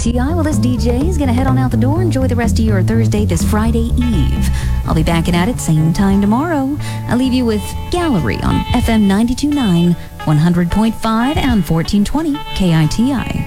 KITI. Well, this DJ is going to head on out the door. Enjoy the rest of your Thursday this Friday Eve. I'll be back at it same time tomorrow. I'll leave you with Gallery on FM 92.9, 100.5, and 1420 KITI.